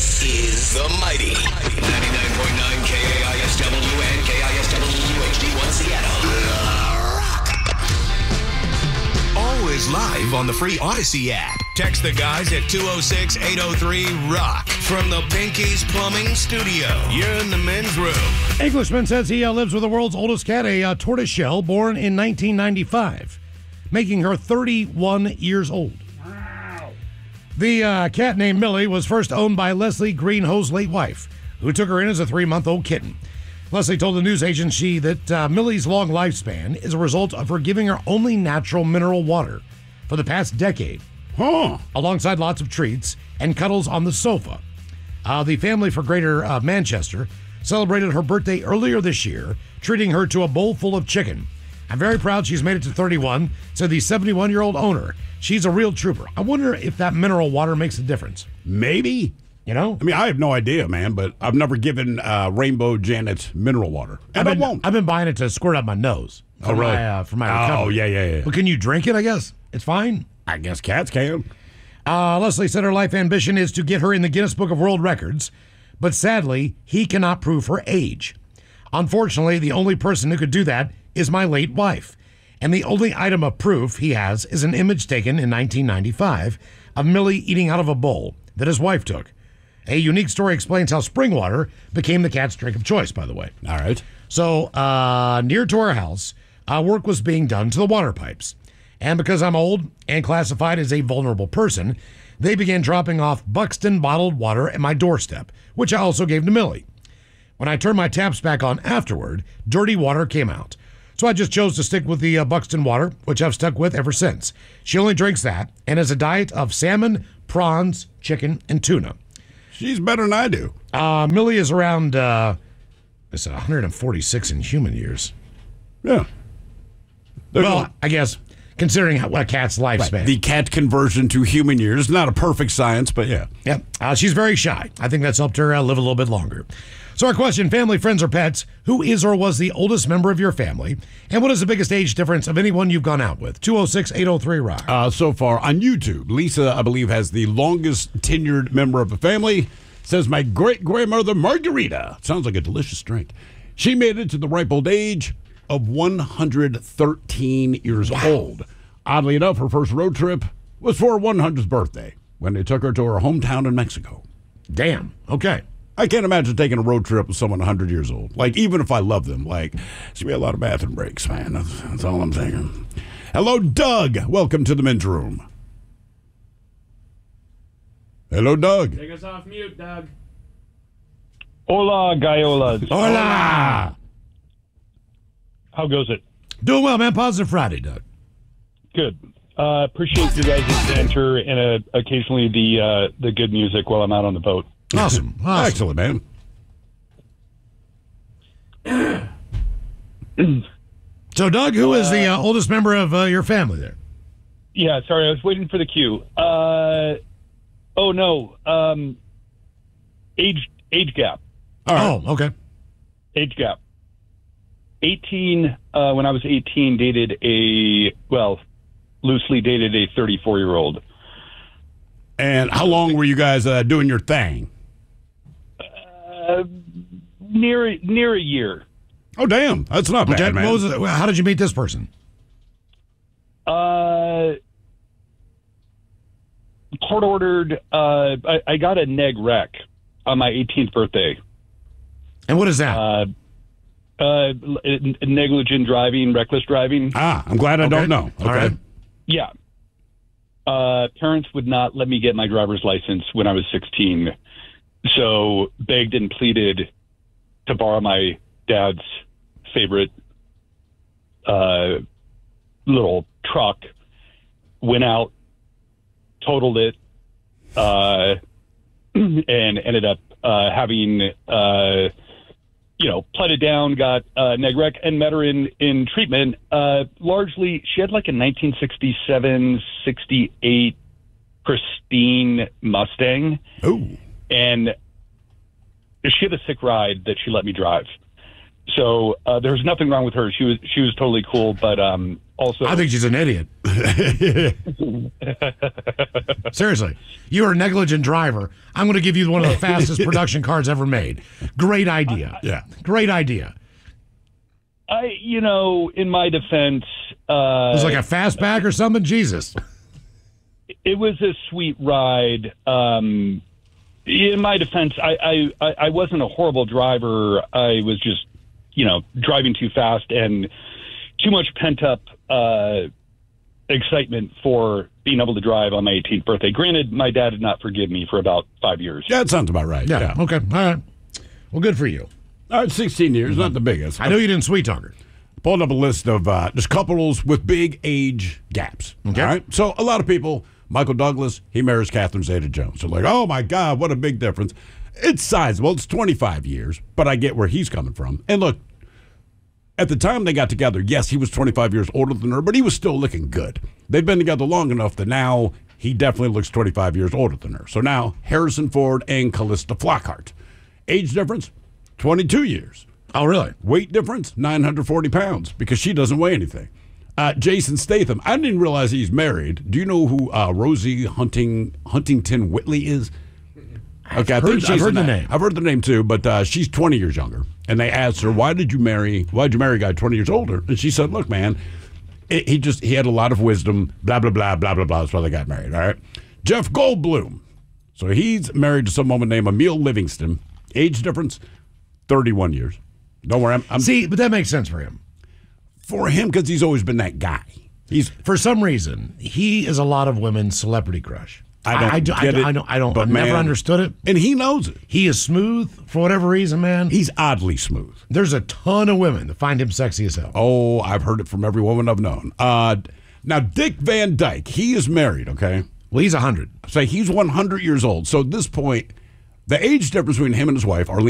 This is the mighty 99.9 KAISW and KISW HD1 Seattle. Always live on the free Odyssey app. Text the guys at 206-803-ROCK from the Pinky's Plumbing Studio. You're in the men's room. Englishman says he lives with the world's oldest cat, a tortoiseshell, born in 1995, making her 31 years old. Wow. The cat named Millie was first owned by Leslie Greenhoe's late wife, who took her in as a 3-month-old kitten. Leslie told the news agency that Millie's long lifespan is a result of her giving her only natural mineral water for the past decade, alongside lots of treats and cuddles on the sofa. The family for Greater Manchester celebrated her birthday earlier this year, treating her to a bowl full of chicken. I'm very proud she's made it to 31, said the 71-year-old owner. She's a real trooper. I wonder if that mineral water makes a difference. Maybe. You know? I mean, I have no idea, man, but I've never given Rainbow Janet mineral water. And I won't. I've been buying it to squirt out my nose. For my recovery. Oh, yeah. But can you drink it, I guess? It's fine? I guess cats can. Leslie said her life ambition is to get her in the Guinness Book of World Records, but sadly, he cannot prove her age. Unfortunately, the only person who could do that is my late wife. And the only item of proof he has is an image taken in 1995 of Millie eating out of a bowl that his wife took. A unique story explains how spring water became the cat's drink of choice, by the way. All right. So, near to our house, work was being done to the water pipes. And because I'm old and classified as a vulnerable person, they began dropping off Buxton bottled water at my doorstep, which I also gave to Millie. When I turned my taps back on afterward, dirty water came out. So I just chose to stick with the Buxton water, which I've stuck with ever since. She only drinks that and has a diet of salmon, prawns, chicken, and tuna. She's better than I do. Millie is around 146 in human years. Yeah. I guess, considering a cat's lifespan. Right. The cat conversion to human years, not a perfect science, but yeah. Yep. She's very shy. I think that's helped her live a little bit longer. So our question, family, friends, or pets, who is or was the oldest member of your family? And what is the biggest age difference of anyone you've gone out with? 206-803-ROCK. So far on YouTube, Lisa, I believe, has the longest tenured member of the family. Says, my great-grandmother, Margarita. Sounds like a delicious drink. She made it to the ripe old age of 113 years old. Oddly enough, her first road trip was for her 100th birthday when they took her to her hometown in Mexico. Damn. Okay. I can't imagine taking a road trip with someone 100 years old. Like, even if I love them, like, there's going to be a lot of bathroom breaks, man. That's all I'm saying. Hello, Doug. Welcome to the men's room. Hello, Doug. Take us off mute, Doug. Hola, Gaiolas. Hola. How goes it? Doing well, man. Positive Friday, Doug. Good. Appreciate you guys' banter and occasionally the good music while I'm out on the boat. Awesome. Excellent, man. So, Doug, who is the oldest member of your family there? Yeah, sorry, I was waiting for the cue. Age gap. All right. Oh, okay. Age gap. 18, when I was 18, loosely dated a 34-year-old. And how long were you guys doing your thing? Near a year. Oh, damn. That's not bad, Okay. man. How did you meet this person? Court ordered. I got a neg rec on my 18th birthday. And what is that? Negligent driving, reckless driving. I'm glad I don't know. Okay. All right. Yeah. Parents would not let me get my driver's license when I was 16. So begged and pleaded to borrow my dad's favorite little truck. Went out, totaled it, and ended up having pled it down, got neg rec, and met her in treatment. Largely, she had like a 1967, 68 pristine Mustang. Ooh. And she had a sick ride that she let me drive. So there was nothing wrong with her. She was totally cool, but also I think she's an idiot. Seriously, you're a negligent driver. I'm going to give you one of the fastest production cars ever made. Great idea. Yeah. Great idea. In my defense, It was like a fastback or something. Jesus. it was a sweet ride. In my defense, I wasn't a horrible driver. I was just, driving too fast and too much pent up excitement for being able to drive on my 18th birthday. Granted, my dad did not forgive me for about 5 years. Yeah, that sounds about right. Yeah. Okay. All right. Well, good for you. All right, 16 years, not the biggest. I know you didn't sweet talk her. Pulled up a list of just couples with big age gaps. Okay. All right. So a lot of people, Michael Douglas, he marries Catherine Zeta-Jones. So like, oh my God, what a big difference. It's sizable. It's 25 years, but I get where he's coming from. And look, at the time they got together, yes, he was 25 years older than her, but he was still looking good. They've been together long enough that now he definitely looks 25 years older than her. So now Harrison Ford and Callista Flockhart. Age difference, 22 years. Oh, really? Weight difference, 940 pounds, because she doesn't weigh anything. Jason Statham, I didn't realize he's married. Do you know who Rosie Huntington Whitley is? Okay, I think she's I've heard the name. I've heard the name too, but she's 20 years younger. And they asked her, why'd you marry a guy 20 years older? And she said, look, man, he had a lot of wisdom, blah, blah, blah, blah, blah, blah. That's why they got married, all right? Jeff Goldblum. So he's married to some woman named Emile Livingston. Age difference, 31 years. Don't worry. See, but that makes sense for him. For him, because he's always been that guy. For some reason, he is a lot of women's celebrity crush. I don't get it. I've never understood it. And he knows it. He is smooth for whatever reason, man. He's oddly smooth. There's a ton of women that find him sexy as hell. Oh, I've heard it from every woman I've known. Now, Dick Van Dyke, he is married, okay? Well, he's 100. Say he's 100 years old. So at this point, the age difference between him and his wife, Arlene